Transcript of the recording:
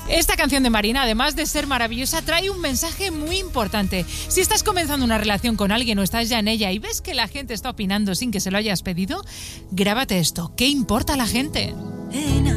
Esta canción de Marina, además de ser maravillosa, trae un mensaje muy importante. Si estás comenzando una relación con alguien o estás ya en ella y ves que la gente está opinando sin que se lo hayas pedido, grábate esto. ¿Qué importa a la gente?